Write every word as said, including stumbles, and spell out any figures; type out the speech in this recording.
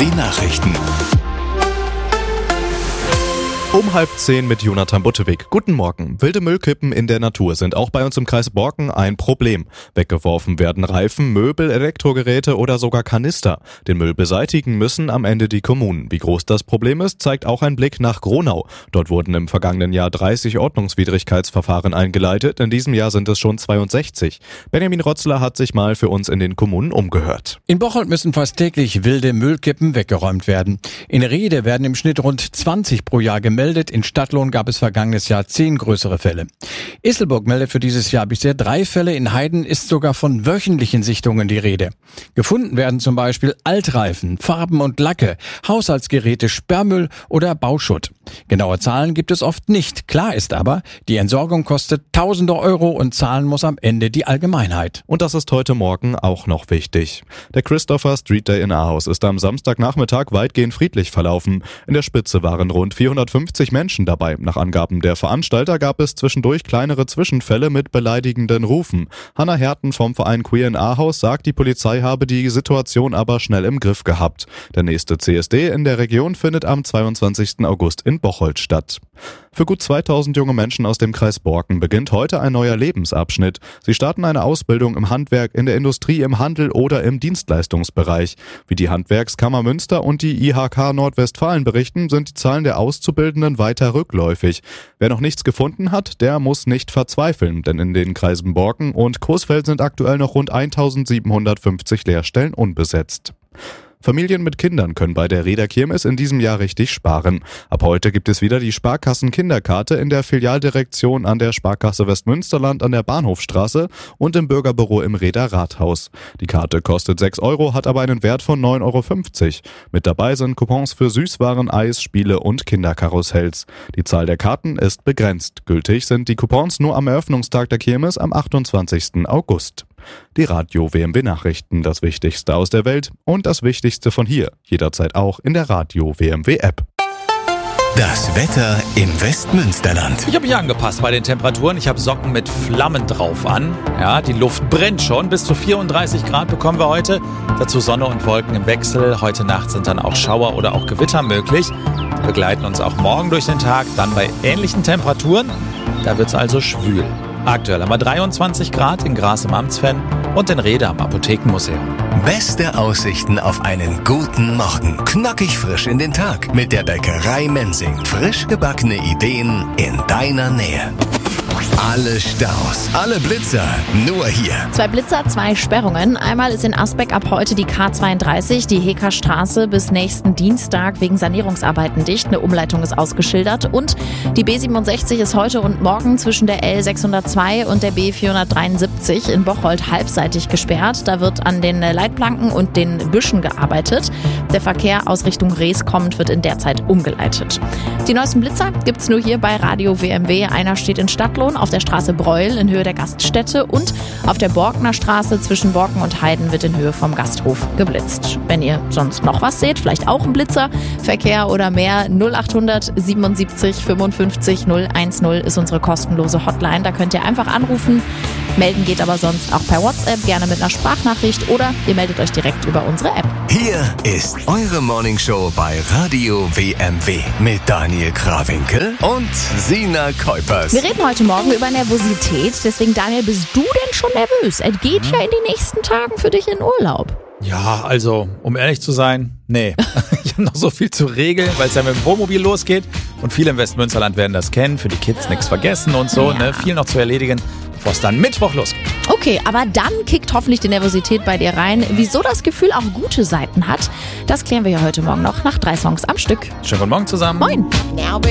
W Nachrichten. Um halb zehn mit Jonathan Buttewig. Guten Morgen. Wilde Müllkippen in der Natur sind auch bei uns im Kreis Borken ein Problem. Weggeworfen werden Reifen, Möbel, Elektrogeräte oder sogar Kanister. Den Müll beseitigen müssen am Ende die Kommunen. Wie groß das Problem ist, zeigt auch ein Blick nach Gronau. Dort wurden im vergangenen Jahr dreißig Ordnungswidrigkeitsverfahren eingeleitet. In diesem Jahr sind es schon zweiundsechzig. Benjamin Rotzler hat sich mal für uns in den Kommunen umgehört. In Bocholt müssen fast täglich wilde Müllkippen weggeräumt werden. In Rhede werden im Schnitt rund zwanzig pro Jahr gemeldet. In Stadtlohn gab es vergangenes Jahr zehn größere Fälle. Isselburg meldet für dieses Jahr bisher drei Fälle. In Heiden ist sogar von wöchentlichen Sichtungen die Rede. Gefunden werden zum Beispiel Altreifen, Farben und Lacke, Haushaltsgeräte, Sperrmüll oder Bauschutt. Genaue Zahlen gibt es oft nicht. Klar ist aber, die Entsorgung kostet tausende Euro und zahlen muss am Ende die Allgemeinheit. Und das ist heute Morgen auch noch wichtig. Der Christopher Street Day in Ahaus ist am Samstagnachmittag weitgehend friedlich verlaufen. In der Spitze waren rund vierhundertfünfzig Menschen dabei. Nach Angaben der Veranstalter gab es zwischendurch kleinere Zwischenfälle mit beleidigenden Rufen. Hanna Herten vom Verein Queer in Ahaus sagt, die Polizei habe die Situation aber schnell im Griff gehabt. Der nächste C S D in der Region findet am zweiundzwanzigsten August in Bocholt statt. Für gut zweitausend junge Menschen aus dem Kreis Borken beginnt heute ein neuer Lebensabschnitt. Sie starten eine Ausbildung im Handwerk, in der Industrie, im Handel oder im Dienstleistungsbereich. Wie die Handwerkskammer Münster und die I H K Nordwestfalen berichten, sind die Zahlen der Auszubildenden weiter rückläufig. Wer noch nichts gefunden hat, der muss nicht verzweifeln, denn in den Kreisen Borken und Coesfeld sind aktuell noch rund eintausendsiebenhundertfünfzig Lehrstellen unbesetzt. Familien mit Kindern können bei der Rheder Kirmes in diesem Jahr richtig sparen. Ab heute gibt es wieder die Sparkassen-Kinderkarte in der Filialdirektion an der Sparkasse Westmünsterland an der Bahnhofstraße und im Bürgerbüro im Rheder Rathaus. Die Karte kostet sechs Euro, hat aber einen Wert von neun Euro fünfzig. Mit dabei sind Coupons für Süßwaren, Eis, Spiele und Kinderkarussells. Die Zahl der Karten ist begrenzt. Gültig sind die Coupons nur am Eröffnungstag der Kirmes am achtundzwanzigsten August. Die Radio W M W Nachrichten, das Wichtigste aus der Welt und das Wichtigste von hier, jederzeit auch in der Radio W M W App. Das Wetter im Westmünsterland. Ich habe mich angepasst bei den Temperaturen. Ich habe Socken mit Flammen drauf an. Ja, die Luft brennt schon. Bis zu vierunddreißig Grad bekommen wir heute. Dazu Sonne und Wolken im Wechsel. Heute Nacht sind dann auch Schauer oder auch Gewitter möglich. Die begleiten uns auch morgen durch den Tag. Dann bei ähnlichen Temperaturen. Da wird es also schwül. Aktuell haben wir dreiundzwanzig Grad in Gras im Amtsfenn und in Rhede am Apothekenmuseum. Beste Aussichten auf einen guten Morgen. Knackig frisch in den Tag mit der Bäckerei Mensing. Frisch gebackene Ideen in deiner Nähe. Alle Staus, alle Blitzer, nur hier. Zwei Blitzer, zwei Sperrungen. Einmal ist in Asbeck ab heute die K zweiunddreißig, die Hekerstraße bis nächsten Dienstag wegen Sanierungsarbeiten dicht. Eine Umleitung ist ausgeschildert. Und die B siebenundsechzig ist heute und morgen zwischen der L sechshundertzwei und der B vierhundertdreiundsiebzig in Bocholt halbseitig gesperrt. Da wird an den Leitplanken und den Büschen gearbeitet. Der Verkehr aus Richtung Rees kommend wird in der Zeit umgeleitet. Die neuesten Blitzer gibt's nur hier bei Radio W M W. Einer steht in Stadtlohn auf der Straße Breuel in Höhe der Gaststätte und auf der Borkener Straße zwischen Borken und Heiden wird in Höhe vom Gasthof geblitzt. Wenn ihr sonst noch was seht, vielleicht auch ein Blitzer, Verkehr oder mehr, null achthundert siebenundsiebzig fünfundfünfzig null eins null ist unsere kostenlose Hotline. Da könnt ihr einfach anrufen. Melden geht aber sonst auch per WhatsApp, gerne mit einer Sprachnachricht oder ihr meldet euch direkt über unsere App. Hier ist eure Morningshow bei Radio W M W mit Daniel Krawinkel und Sina Kuipers. Wir reden heute Morgen über Nervosität, deswegen Daniel, bist du denn schon nervös? Es geht ja in den nächsten Tagen für dich in Urlaub. Ja, also, um ehrlich zu sein, nee. Ich habe noch so viel zu regeln, weil es ja mit dem Wohnmobil losgeht. Und viele im Westmünsterland werden das kennen. Für die Kids nichts vergessen und so. Ja. Ne? Viel noch zu erledigen, bevor es dann Mittwoch losgeht. Okay, aber dann kickt hoffentlich die Nervosität bei dir rein. Wieso das Gefühl auch gute Seiten hat, das klären wir ja heute Morgen noch nach drei Songs am Stück. Schönen guten Morgen zusammen. Moin.